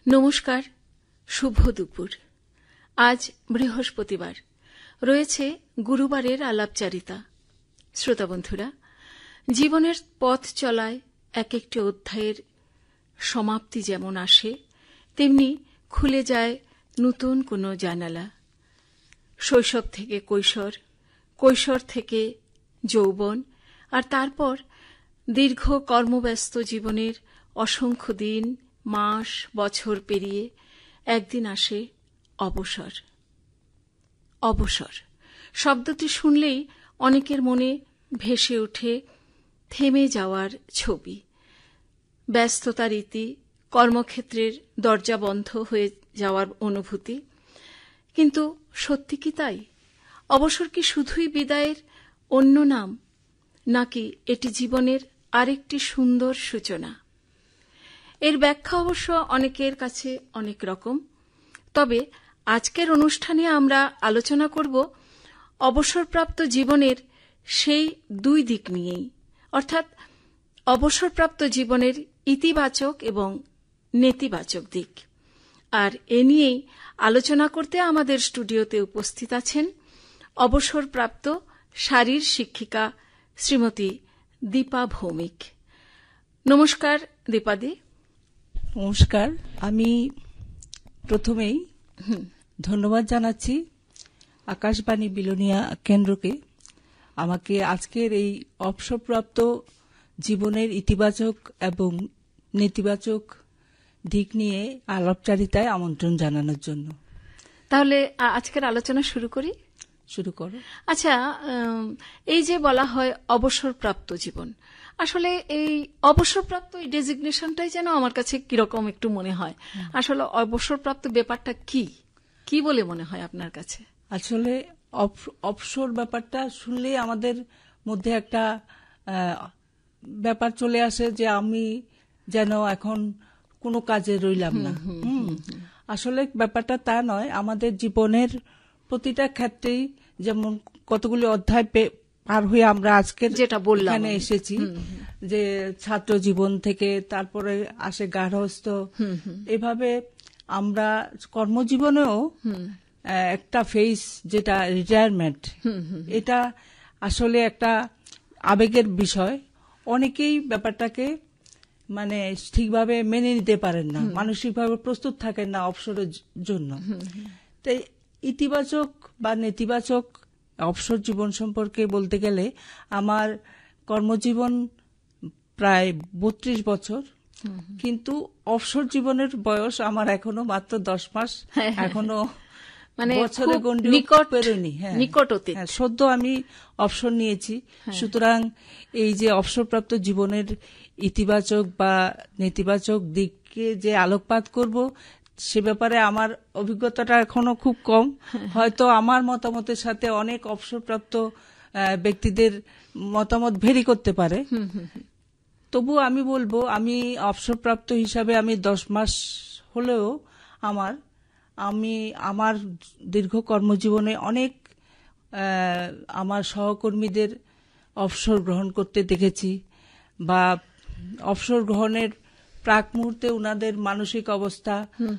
নমস্কার, শুভ দুপুর। আজ বৃহস্পতিবার, রয়েছে গুরুবারের আলাপচারিতা। শ্রোতা বন্ধুরা, জীবনের পথ চলায় এক একটি অধ্যায়ের সমাপ্তি যেমন আসে, তেমনি খুলে যায় নতুন কোনো জানালা। শৈশব থেকে কৈশোর, কৈশোর থেকে যৌবন, আর তারপর দীর্ঘ কর্মব্যস্ত জীবনের অসংখ্য দিন, মাস, বছর পেরিয়ে একদিন আসে অবসর। অবসর শব্দটি শুনলেই অনেকের মনে ভেসে ওঠে থেমে যাওয়ার ছবি। ব্যস্ততার ইতি, কর্মক্ষেত্রের দরজা বন্ধ হয়ে যাওয়ার অনুভূতি। কিন্তু সত্যি কি তাই? অবসর কি শুধুই বিদায়ের অন্য নাম, নাকি এটি জীবনের আরেকটি সুন্দর সূচনা? এর ব্যাখ্যা অবশ্য অনেকের কাছে অনেক রকম। তবে আজকের অনুষ্ঠানে আমরা আলোচনা করব অবসরপ্রাপ্ত জীবনের সেই দুই দিক নিয়েই, অর্থাৎ অবসরপ্রাপ্ত জীবনের ইতিবাচক এবং নেতিবাচক দিক। আর এ নিয়েই আলোচনা করতে আমাদের স্টুডিওতে উপস্থিত আছেন অবসরপ্রাপ্ত শারীর শিক্ষিকা শ্রীমতী দীপা ভৌমিক। নমস্কার দীপাদি। নমস্কার। আমি প্রথমেই ধন্যবাদ জানাচ্ছি আকাশবাণী বিলোনিয়া কেন্দ্রকে আমাকে আজকের এই অবসরপ্রাপ্ত জীবনের ইতিবাচক এবং নেতিবাচক দিক নিয়ে আলাপচারিতায় আমন্ত্রণ জানানোর জন্য। তাহলে আজকের আলোচনা শুরু করি। শুরু করো। আচ্ছা, এই যে বলা হয় অবসরপ্রাপ্ত জীবন, আসলে এই অবসরপ্রাপ্ত এই ডেজিগনেশনটাই যেন আমার কাছে কিরকম একটু মনে হয়। আসলে অবসরপ্রাপ্ত ব্যাপারটা কি বলে মনে হয় আপনার কাছে? আসলে অবসর ব্যাপারটা শুনলে আমাদের মধ্যে একটা ব্যাপার চলে আসে যে আমি যেন এখন কোনো কাজে রইলাম না। আসলে ব্যাপারটা তা নয়। আমাদের জীবনের প্রতিটা ক্ষেত্রেই যেমন কতগুলি অধ্যায় পার হয়ে আমরা আজকের যেটা বললাম এখানে এসেছি, যে ছাত্র জীবন থেকে তারপরে আসে গার্হস্থ্য, এভাবে আমরা কর্মজীবনেও একটা ফেজ যেটা রিটায়ারমেন্ট, এটা আসলে একটা আবেগের বিষয়। অনেকেই ব্যাপারটাকে মানে ঠিকভাবে মেনে নিতে পারেন না, মানসিকভাবে প্রস্তুত থাকেন না অবসরের জন্য। তাই ইতিবাচক বা নেতিবাচক অবসর জীবন সম্পর্কে বলতে গেলে আমার কর্মজীবন প্রায় 32 বছর, কিন্তু অবসর জীবনের বয়স আমার এখনো মাত্র 10 মাস। এখনো মানে বছরে গন্ডি পেরোয়নি। নিকট অতীত। সদ্য আমি অবসর নিয়েছি। সুতরাং এই যে অবসরপ্রাপ্ত জীবনের ইতিবাচক বা নেতিবাচক দিককে যে আলোকপাত করব, সে ব্যাপারে আমার অভিজ্ঞতাটা এখনো খুব কম। হয়তো আমার মতামতের সাথে অনেক অবসরপ্রাপ্ত ব্যক্তিদের মতামত ভেরি করতে পারে। তবু আমি বলবো, আমি অবসরপ্রাপ্ত হিসাবে আমি 10 মাস হলেও আমার দীর্ঘ কর্মজীবনে অনেক আমার সহকর্মীদের অবসর গ্রহণ করতে দেখেছি, বা অবসর গ্রহণের প্রাক মুহূর্তে উনাদের মানসিক অবস্থা